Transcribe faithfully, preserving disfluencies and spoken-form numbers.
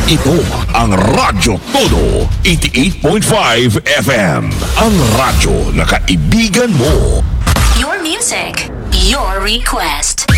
Ito ang Radyo Todo, eighty-eight point five F M. Ang radyo na kaibigan mo. Your music, your request.